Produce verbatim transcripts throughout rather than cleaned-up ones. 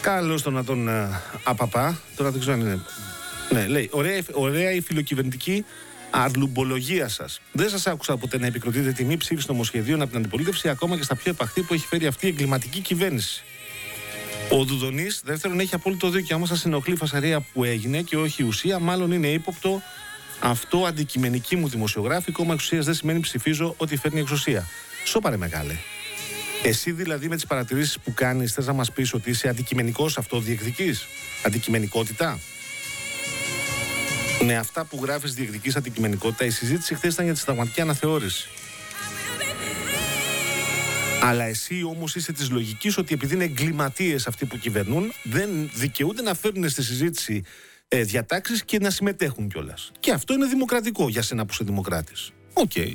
Καλώς το να τον uh, απαπά. Τώρα δεν ξέρω αν είναι. Ναι, λέει, ωραία, ωραία η φιλοκυβερνητική αρλουμπολογία σας. Δεν σας άκουσα ποτέ να επικροτείτε τη μη ψήφιση νομοσχεδίων από την αντιπολίτευση, ακόμα και στα πιο επαχθή που έχει φέρει αυτή η εγκληματική κυβέρνηση. Ο Δουδονής, δεύτερον, έχει απόλυτο δίκιο. Άμα σας ενοχλεί η φασαρία που έγινε και όχι η ουσία, μάλλον είναι ύποπτο. Αυτό αντικειμενική μου δημοσιογράφη, κόμμα εξουσίας δεν σημαίνει ψηφίζω ότι φέρνει εξουσία. Σώπαρε μεγάλε. Εσύ δηλαδή με τις παρατηρήσεις που κάνεις θες να μας πεις ότι είσαι αντικειμενικός αυτοδιεκδικείς? Αντικειμενικότητα. Με αυτά που γράφεις διεκδικείς αντικειμενικότητα. Η συζήτηση χθες ήταν για τη συνταγματική αναθεώρηση. Αλλά εσύ όμως είσαι της λογικής ότι επειδή είναι εγκληματίες αυτοί που κυβερνούν, δεν δικαιούνται να φέρνουν στη συζήτηση ε, διατάξεις και να συμμετέχουν κιόλας. Και αυτό είναι δημοκρατικό για σένα που είσαι δημοκράτης. Οκ. Okay.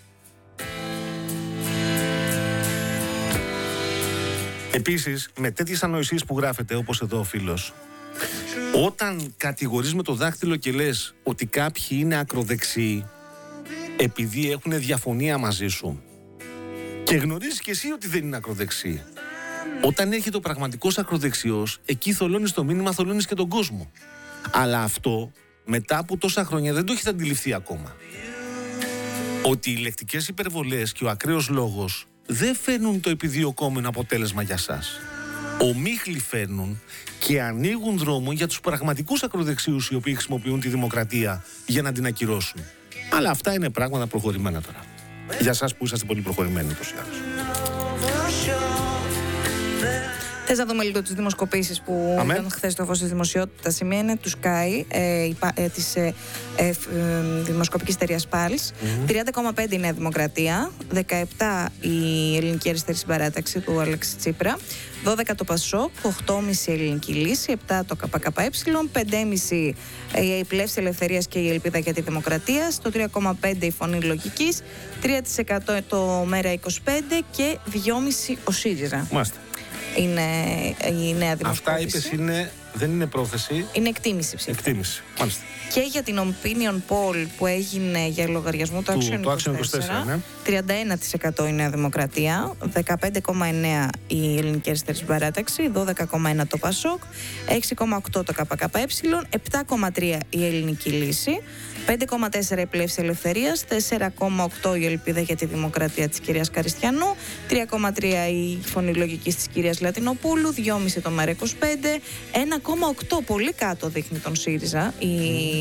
Επίσης, με τέτοιες ανοησίες που γράφεται, όπως εδώ ο φίλος, όταν κατηγορείς με το δάχτυλο και λες ότι κάποιοι είναι ακροδεξιοί επειδή έχουν διαφωνία μαζί σου και γνωρίζεις και εσύ ότι δεν είναι ακροδεξιοί, όταν έρχεται ο πραγματικός ακροδεξιός, εκεί θολώνεις το μήνυμα, θολώνεις και τον κόσμο. Αλλά αυτό μετά από τόσα χρόνια δεν το έχετε αντιληφθεί ακόμα. Ότι οι λεκτικές υπερβολές και ο ακραίος λόγος δεν φέρνουν το επιδιωκόμενο αποτέλεσμα για σας. Ομίχλοι φέρνουν και ανοίγουν δρόμο για τους πραγματικούς ακροδεξίους οι οποίοι χρησιμοποιούν τη δημοκρατία για να την ακυρώσουν. Αλλά αυτά είναι πράγματα προχωρημένα τώρα. Για σας που είσαστε πολύ προχωρημένοι ούτως ή άλλως. Θες να δούμε λίγο τις δημοσκοπήσεις που ήταν χθες το φως της δημοσιότητας? Η μία είναι του Sky, ε, ε, της ε, ε, ε, δημοσκοπικής εταιρείας Pulse. Mm-hmm. τριάντα κόμμα πέντε η Νέα Δημοκρατία, δεκαεπτά η Ελληνική Αριστερή Συμπαράταξη του Αλέξη Τσίπρα, δώδεκα το Πασόκ, οκτώ κόμμα πέντε η Ελληνική Λύση, επτά το ΚΚΕ, πέντε κόμμα πέντε η Πλεύση Ελευθερίας και η Ελπίδα για τη Δημοκρατία, στο τρία κόμμα πέντε η Φωνή Λογικής, τρία τοις εκατό το Μέρα είκοσι πέντε και δύο κόμμα πέντε ο ΣΥΡΙΖΑ. Μάλιστα. Είναι η νέα δημοσκόπηση. Αυτά είπες είναι, δεν είναι πρόθεση. Είναι εκτίμηση ψήφου. Εκτίμηση, μάλιστα. Και για την opinion poll που έγινε για λογαριασμό του Action είκοσι τέσσερα, ναι. τριάντα ένα τοις εκατό η Νέα Δημοκρατία, δεκαπέντε κόμμα εννέα η Ελληνική Αριστερή Συμπαράταξη, δώδεκα κόμμα ένα το Πασόκ, έξι κόμμα οκτώ το ΚΚΕ, επτά κόμμα τρία η Ελληνική Λύση, πέντε κόμμα τέσσερα η Πλεύση Ελευθερίας, τέσσερα κόμμα οκτώ η Ελπίδα για τη Δημοκρατία της κυρίας Καριστιανού, τρία κόμμα τρία η Φωνή Λογικής της κυρίας Λατινοπούλου, δύο κόμμα πέντε το Μέρα είκοσι πέντε, ένα κόμμα οκτώ πολύ κάτω δείχνει τον ΣΥΡΙΖΑ η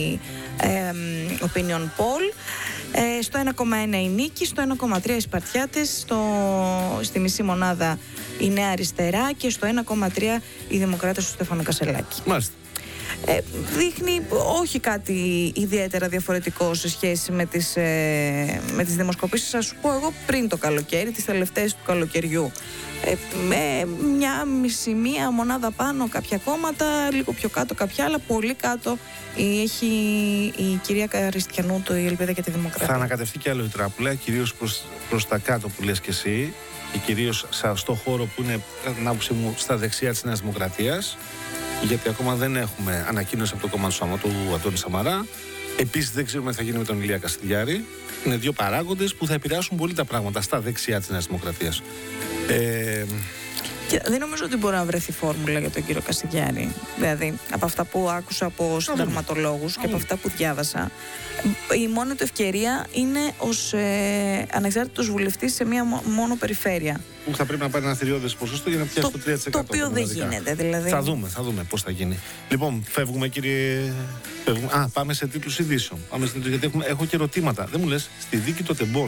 ε, opinion poll, ε, στο ένα κόμμα ένα η Νίκη, στο ένα κόμμα τρία οι Σπαρτιάτες, στο, στη μισή μονάδα η Νέα Αριστερά και στο ένα κόμμα τρία οι Δημοκράτες του Στέφανου Κασελάκη. Μάλιστα. Ε, δείχνει όχι κάτι ιδιαίτερα διαφορετικό σε σχέση με τις, ε, με τις δημοσκοπήσεις. Θα σου πω εγώ πριν το καλοκαίρι, τις τελευταίες του καλοκαιριού. Ε, με μια μισή μία μονάδα πάνω κάποια κόμματα, λίγο πιο κάτω κάποια άλλα, πολύ κάτω έχει η κυρία Καριστιανού, το η Ελπίδα και τη Δημοκρατία. Θα ανακατευτεί και άλλο η τράπουλα, κυρίως προς, προς τα κάτω που λες και εσύ, και κυρίως στο χώρο που είναι, κατά την άποψή μου, στα δεξιά της Νέας Δημοκρατίας. Γιατί ακόμα δεν έχουμε ανακοίνωση από το κόμμα του, Σαμα, του Αντώνη Σαμαρά. Επίσης δεν ξέρουμε τι θα γίνει με τον Ηλία Κασιδιάρη. Είναι δύο παράγοντες που θα επηρεάσουν πολύ τα πράγματα στα δεξιά της Νέας Δημοκρατίας. Ε... Και δεν νομίζω ότι μπορεί να βρεθεί φόρμουλα για τον κύριο Κασιδιάρη. Δηλαδή, από αυτά που άκουσα από συνταγματολόγους και από αυτά που διάβασα, η μόνη του ευκαιρία είναι ως ε, ανεξάρτητος βουλευτής σε μία μόνο περιφέρεια. Που θα πρέπει να πάρει ένα θηριώδες ποσοστό για να πιάσει το, το τρία τοις εκατό. Το οποίο δεν γίνεται, δηλαδή. Θα δούμε, θα δούμε πώς θα γίνει. Λοιπόν, φεύγουμε, κύριε. Φεύγουμε. Α, πάμε σε τίτλους ειδήσεων. Πάμε σε τίτλους, γιατί έχουμε, έχω και ερωτήματα. Δεν μου λες, στη δίκη των τεμπών.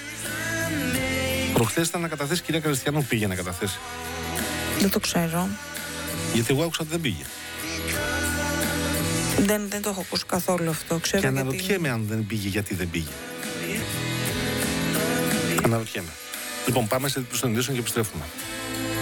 Προχθές ήταν να καταθέσει, κυρία Καριστιανού, πήγε να καταθέσει. Δεν το ξέρω. Γιατί εγώ άκουσα ότι δεν πήγε. Δεν, δεν το έχω ακούσει καθόλου αυτό. Ξέρω και αναρωτιέμαι γιατί... αν δεν πήγε, γιατί δεν πήγε. Αναρωτιέμαι. Λοιπόν, πάμε σε τίτλους των ειδήσεων και επιστρέφουμε.